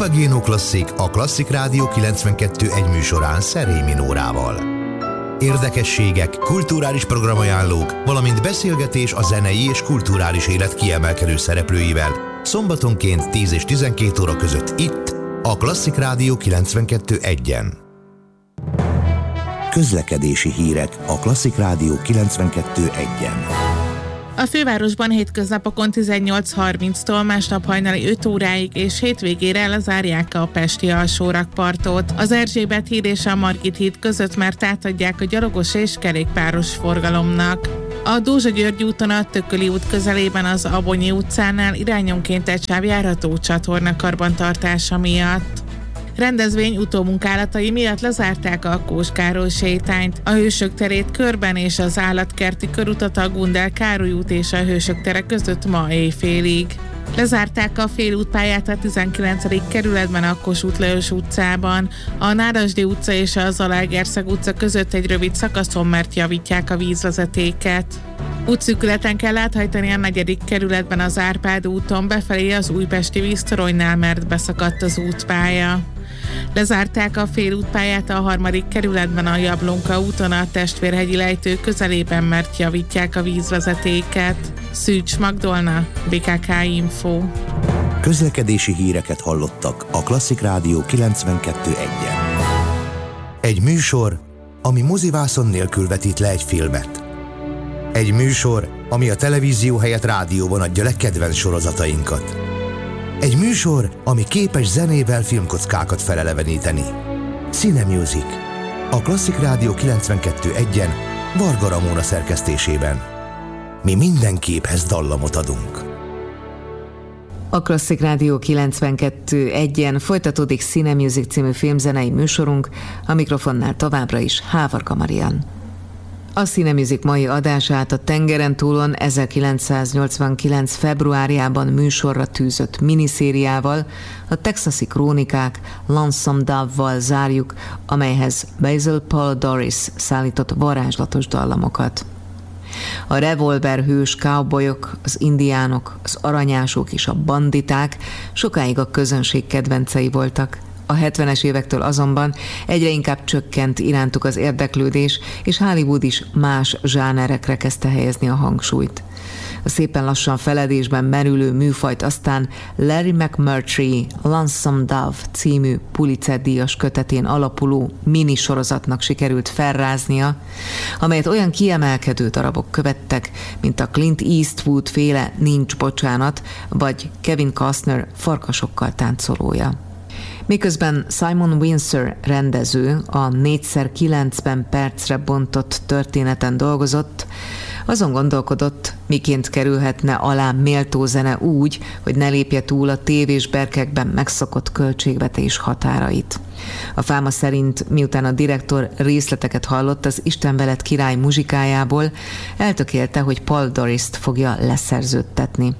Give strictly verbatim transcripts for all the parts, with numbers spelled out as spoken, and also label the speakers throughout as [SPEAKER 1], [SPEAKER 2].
[SPEAKER 1] Papageno Klasszik a Klasszik Rádió kilencvenkettő egy műsorán Szerémi Nórával. Érdekességek, kulturális programajánlók, valamint beszélgetés a zenei és kulturális élet kiemelkedő szereplőivel szombatonként tíz és tizenkét óra között itt, a Klasszik Rádió kilencvenkettő egyen. Közlekedési hírek a Klasszik Rádió kilencvenkettő egyen.
[SPEAKER 2] A fővárosban hétköznapokon tizennyolc harminctól, másnap hajnali öt óráig és hétvégére lezárják a pesti alsórakpartot. Az Erzsébet híd és a Margit híd között már átadják a gyalogos és kerékpáros forgalomnak. A Dózsa-György úton a Tököli út közelében az Abonyi utcánál irányonként egy sáv járható csatorna karbantartása miatt. Rendezvény utómunkálatai miatt lezárták a Kós Károly sétányt, a Hősök terét körben és az állatkerti körutat a Gundel Károly út és a Hősök tere között ma éjfélig. Lezárták a félútpályát a tizenkilencedik kerületben a Kossuth Lajos utcában, a Nárasdi utca és a Zalaegerszeg utca között egy rövid szakaszon, mert javítják a vízvezetéket. Útszűkületen kell áthajtani a negyedik kerületben az Árpád úton befelé az újpesti víztoronynál, mert beszakadt az útpálya. Lezárták a félútpályát a harmadik kerületben a Jablonka úton a Testvérhegyi lejtő közelében, mert javítják a vízvezetéket. Szűcs Magdolna, bé ká ká Info.
[SPEAKER 1] Közlekedési híreket hallottak a Klasszik Rádió kilencvenkettő egyen. Egy műsor, ami mozivászon nélkül vetít le egy filmet. Egy műsor, ami a televízió helyett rádióban adja le kedvenc sorozatainkat. Egy műsor, ami képes zenével filmkockákat feleleveníteni. Cine Music. A Klasszik Rádió kilencvenkettő egyen Varga Ramóna szerkesztésében. Mi minden képhez dallamot adunk.
[SPEAKER 3] A Klasszik Rádió kilencvenkettő egyen folytatódik Cine Music című filmzenei műsorunk, a mikrofonnál továbbra is Hávarga Marian. A Cine Music mai adását a tengeren túlon ezerkilencszáznyolcvankilenc februárjában műsorra tűzött miniszériával, a Texasi Krónikák Lonesome Dove-val zárjuk, amelyhez Basil Paul Doris szállított varázslatos dallamokat. A revolverhős cowboyok, az indiánok, az aranyások és a banditák sokáig a közönség kedvencei voltak. A hetvenes évektől azonban egyre inkább csökkent irántuk az érdeklődés, és Hollywood is más zsánerekre kezdte helyezni a hangsúlyt. A szépen lassan feledésben merülő műfajt aztán Larry McMurtry Lonesome Dove című Pulitzer-díjas kötetén alapuló minisorozatnak sikerült felráznia, amelyet olyan kiemelkedő darabok követtek, mint a Clint Eastwood féle Nincs bocsánat, vagy Kevin Costner Farkasokkal táncolója. Miközben Simon Windsor rendező a négyszer kilencven percre bontott történeten dolgozott, azon gondolkodott, miként kerülhetne alá méltó zene úgy, hogy ne lépje túl a tévés berkekben megszokott költségvetés határait. A fáma szerint, miután a direktor részleteket hallott az Isten veled király muzsikájából, eltökélte, hogy Paul Dorist fogja leszerződtetni.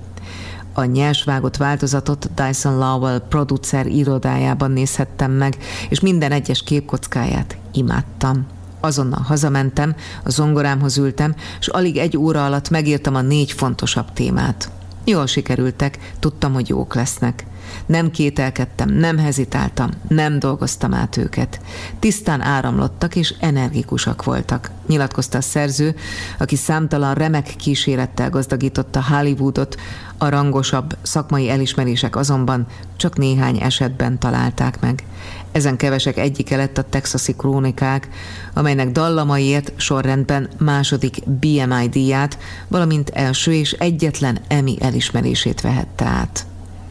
[SPEAKER 3] A nyersvágott változatot Dyson Lowell producer irodájában nézhettem meg, és minden egyes képkockáját imádtam. Azonnal hazamentem, a zongorámhoz ültem, és alig egy óra alatt megírtam a négy fontosabb témát. Jól sikerültek, tudtam, hogy jók lesznek. Nem kételkedtem, nem hezitáltam, nem dolgoztam át őket. Tisztán áramlottak és energikusak voltak, nyilatkozta a szerző, aki számtalan remek kísérettel gazdagította Hollywoodot, a rangosabb szakmai elismerések azonban csak néhány esetben találták meg. Ezen kevesek egyike lett a Texasi Krónikák, amelynek dallamaiért sorrendben második bé em i díját, valamint első és egyetlen Emmy elismerését vehette át.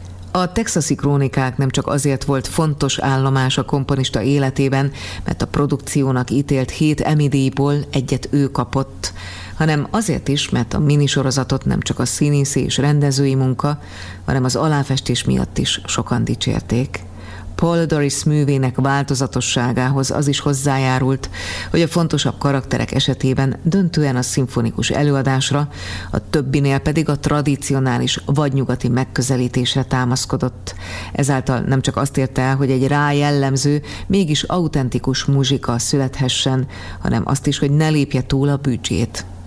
[SPEAKER 3] A Texasi Krónikák nem csak azért volt fontos állomás a komponista életében, mert a produkciónak ítélt hét Emmy-díjból egyet ő kapott, hanem azért is, mert a minisorozatot nem csak a színészi és rendezői munka, hanem az aláfestés miatt is sokan dicsérték. Paul Doris művének változatosságához az is hozzájárult, hogy a fontosabb karakterek esetében döntően a szimfonikus előadásra, a többinél pedig a tradicionális vadnyugati megközelítésre támaszkodott. Ezáltal nem csak azt érte el, hogy egy rá jellemző, mégis autentikus muzsika születhessen, hanem azt is, hogy ne lépje túl a büdzsét.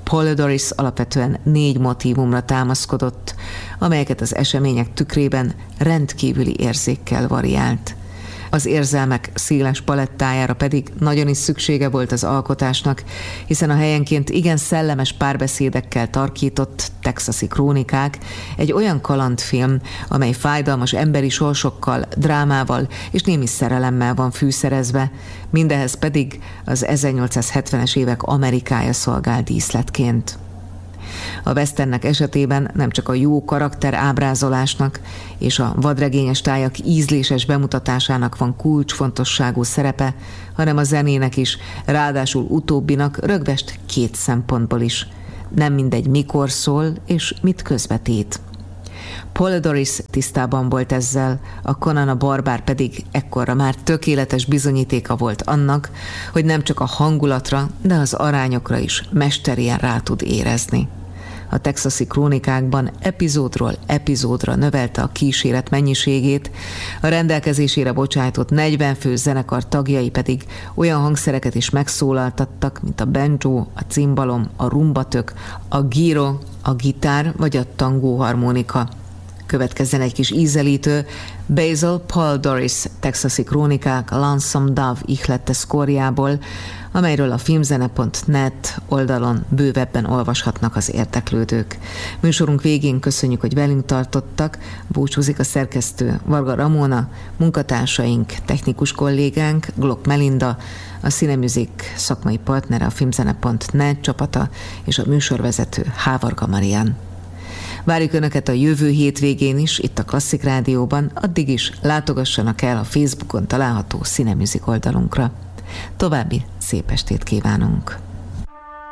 [SPEAKER 3] Polydorus alapvetően négy motívumra támaszkodott, amelyeket az események tükrében rendkívüli érzékkel variált. Az érzelmek széles palettájára pedig nagyon is szüksége volt az alkotásnak, hiszen a helyenként igen szellemes párbeszédekkel tarkított Texasi krónikák egy olyan kalandfilm, amely fájdalmas emberi sorsokkal, drámával és némi szerelemmel van fűszerezve, mindehhez pedig az ezernyolcszázhetvenes évek Amerikája szolgál díszletként. A westernnek esetében nem csak a jó karakter ábrázolásnak és a vadregényes tájak ízléses bemutatásának van kulcsfontosságú szerepe, hanem a zenének is, ráadásul utóbbinak rögvest két szempontból is. Nem mindegy, mikor szól és mit közvetít. Polydorus tisztában volt ezzel, a Conan a barbár pedig ekkorra már tökéletes bizonyítéka volt annak, hogy nem csak a hangulatra, de az arányokra is mesterien rá tud érezni. A texasi krónikákban epizódról epizódra növelte a kíséret mennyiségét, a rendelkezésére bocsájtott negyven fő zenekar tagjai pedig olyan hangszereket is megszólaltattak, mint a banjo, a cimbalom, a rumbatök, a gyro, a gitár vagy a tangóharmonika. Következzen egy kis ízelítő, Basil Polydorus texasi krónikák Lonesome Dove ihlette szkórjából, amelyről a filmzene pont net oldalon bővebben olvashatnak az érdeklődők. Műsorunk végén köszönjük, hogy velünk tartottak, búcsúzik a szerkesztő Varga Ramona, munkatársaink, technikus kollégánk, Glock Melinda, a Cinemusic szakmai partnere, a filmzene pont net csapata és a műsorvezető Hávarga Marian. Várjuk Önöket a jövő hétvégén is, itt a Klasszik Rádióban, addig is látogassanak el a Facebookon található Cinemusic oldalunkra. További szép estét kívánunk!